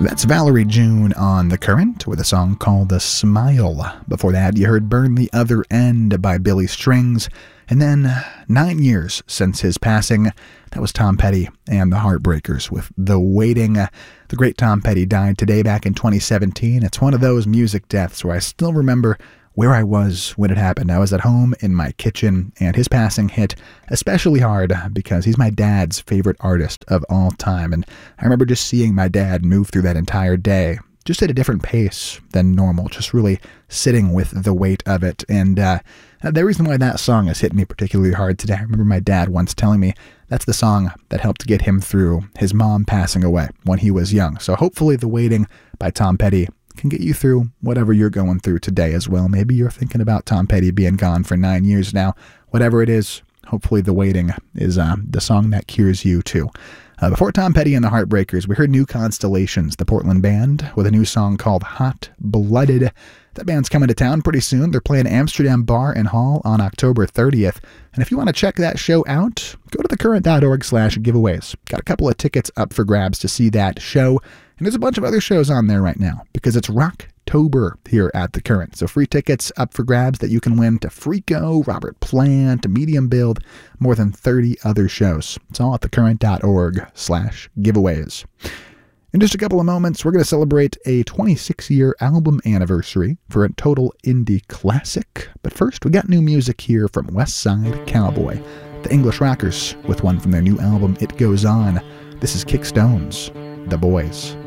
That's Valerie June on The Current with a song called The Smile. Before that, you heard Burn the Other End by Billy Strings. And then 9 years since his passing, that was Tom Petty and the Heartbreakers with The Waiting. The great Tom Petty died today back in 2017. It's one of those music deaths where I still remember where I was when it happened. I was at home in my kitchen, and his passing hit especially hard because he's my dad's favorite artist of all time. And I remember just seeing my dad move through that entire day, just at a different pace than normal, just really sitting with the weight of it. And the reason why that song has hit me particularly hard today, I remember my dad once telling me that's the song that helped get him through his mom passing away when he was young. So hopefully The Waiting by Tom Petty can get you through whatever you're going through today as well. Maybe you're thinking about Tom Petty being gone for 9 years now. Whatever it is, hopefully The Waiting is the song that cures you too. Before Tom Petty and the Heartbreakers, we heard New Constellations, the Portland band, with a new song called Hot Blooded. That band's coming to town pretty soon. They're playing Amsterdam Bar and Hall on October 30th. And if you want to check that show out, go to thecurrent.org/giveaways. Got a couple of tickets up for grabs to see that show. And there's a bunch of other shows on there right now because it's Rocktober here at The Current. So free tickets up for grabs that you can win to Freako, Robert Plant, Medium Build, more than 30 other shows. It's all at thecurrent.org/giveaways. In just a couple of moments, we're going to celebrate a 26-year album anniversary for a total indie classic. But first, we got new music here from West Side Cowboy, the English Rockers, with one from their new album, It Goes On. This is Kick Stones, The Boys.